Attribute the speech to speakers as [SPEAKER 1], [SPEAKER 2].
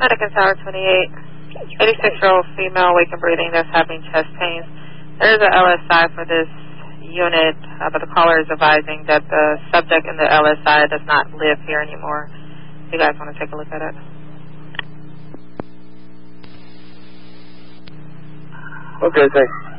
[SPEAKER 1] Medican Tower 28, 86-year-old female, awake and breathing, that's having chest pains. There is a LSI for this unit, but the caller is advising that the subject in the LSI does not live here anymore. If you guys want to take a look at it.
[SPEAKER 2] Okay, thanks.